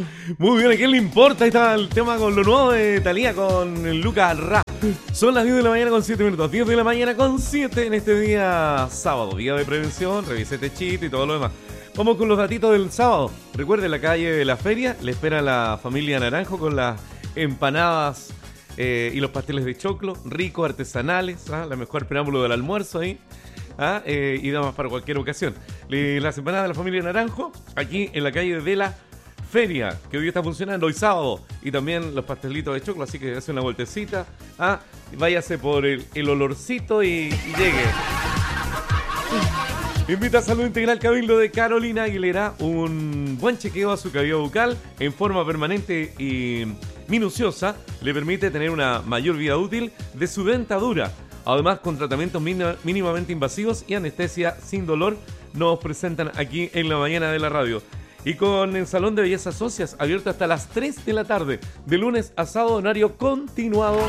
Muy bien, ¿a quién le importa? Ahí está el tema con lo nuevo de Thalía con Lucas Ra. Son las 10 de la mañana con 7 minutos. 10 de la mañana con 7 en este día sábado. Día de prevención, revisete chito y todo lo demás. Vamos con los datitos del sábado. Recuerde, la calle de la feria le espera la familia Naranjo con las empanadas y los pasteles de choclo, ricos, artesanales, la mejor preámbulo del almuerzo ahí. Y damas para cualquier ocasión. Las empanadas de la familia Naranjo, aquí en la calle de la feria, que hoy está funcionando, hoy sábado, y también los pastelitos de choclo, así que hace una vueltecita, váyase por el olorcito y llegue. Invita a Salud Integral Cabildo de Carolina Aguilera, un buen chequeo a su cavidad bucal en forma permanente y minuciosa, le permite tener una mayor vida útil de su dentadura. Además, con tratamientos mínimamente invasivos y anestesia sin dolor, nos presentan aquí en la mañana de la radio. Y con el Salón de Belleza Socias, abierto hasta las 3 de la tarde, de lunes a sábado, horario continuado.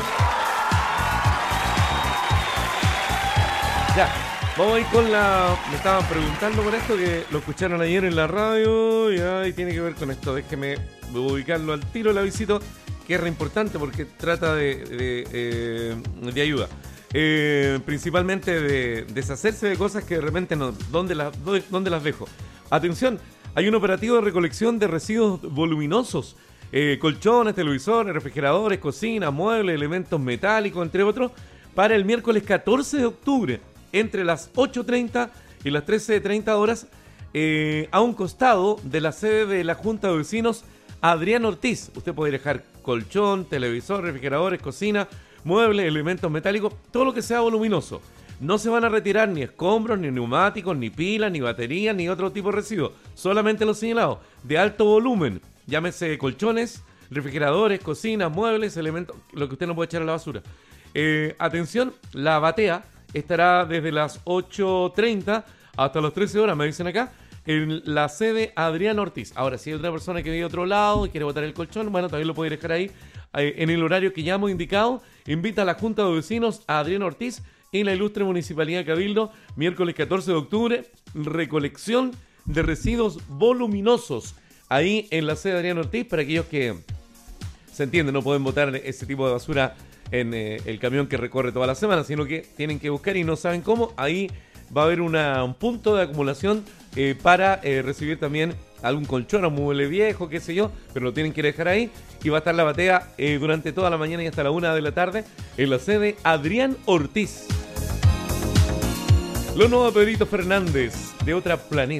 Ya, vamos a ir con la... Me estaban preguntando por esto, que lo escucharon ayer en la radio, y tiene que ver con esto. Déjeme ubicarlo al tiro, la visito, que es re importante porque trata de ayuda. Principalmente de deshacerse de cosas que de repente no, ¿dónde las dejo? Atención, hay un operativo de recolección de residuos voluminosos, colchones, televisores, refrigeradores, cocinas, muebles, elementos metálicos, entre otros, para el miércoles 14 de octubre, entre las 8:30 y las 13:30 horas, a un costado de la sede de la Junta de Vecinos Adrián Ortiz. Usted puede dejar colchón, televisor, refrigeradores, cocina, muebles, elementos metálicos, todo lo que sea voluminoso. No se van a retirar ni escombros, ni neumáticos, ni pilas, ni baterías, ni otro tipo de residuos. Solamente los señalados, de alto volumen. Llámese colchones, refrigeradores, cocinas, muebles, elementos, lo que usted no puede echar a la basura. Atención, la batea estará desde las 8:30 hasta las 13 horas, me dicen acá, en la sede Adrián Ortiz. Ahora, si hay otra persona que vive de otro lado y quiere botar el colchón, bueno, también lo puede dejar ahí. En el horario que ya hemos indicado, invita a la Junta de Vecinos a Adrián Ortiz en la ilustre Municipalidad de Cabildo, miércoles 14 de octubre, recolección de residuos voluminosos, ahí en la sede de Adrián Ortiz, para aquellos que, se entiende, no pueden botar ese tipo de basura en el camión que recorre toda la semana, sino que tienen que buscar y no saben cómo. Ahí va a haber un punto de acumulación para recibir también algún colchón o mueble viejo, qué sé yo, pero lo tienen que dejar ahí. Y va a estar la batea durante toda la mañana y hasta la 1 de la tarde en la sede Adrián Ortiz. Lo nuevo de Pedrito Fernández, de Otra Planeta.